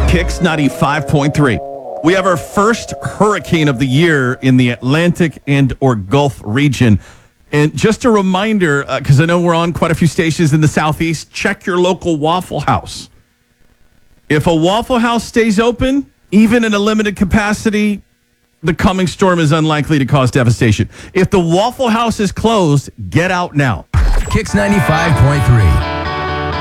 Kicks 95.3. We have our first hurricane of the year in the Atlantic and or Gulf region. And just a reminder, because I know we're on quite a few stations in the Southeast, check your local Waffle House. If a Waffle House stays open, even in a limited capacity, the coming storm is unlikely to cause devastation. If the Waffle House is closed, get out now. Kicks 95.3.